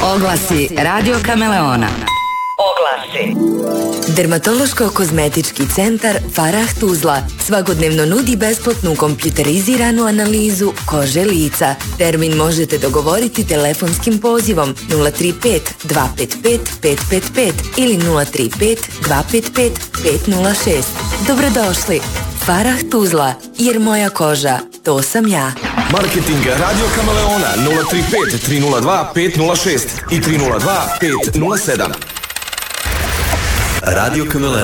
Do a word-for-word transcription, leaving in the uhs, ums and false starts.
Oglasi Radio Kameleona. Oglasi. Dermatološko-kozmetički centar Farah Tuzla svakodnevno nudi besplatnu kompjuteriziranu analizu kože lica. Termin možete dogovoriti telefonskim pozivom nula tri pet dva pet pet pet pet pet ili nula tri pet dva pet pet pet nula šest. Dobrodošli. Farah Tuzla, jer moja koža, to sam ja. Marketing Radio Kameleona nula tri pet tri nula dva pet nula šest i tri nula dva pet nula sedam. Radio Kameleon.